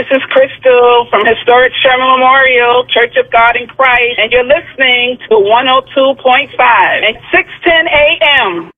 is Crystal from Historic Sherman Memorial Church of God in Christ, and you're listening to 102.5 at 6:10 a.m.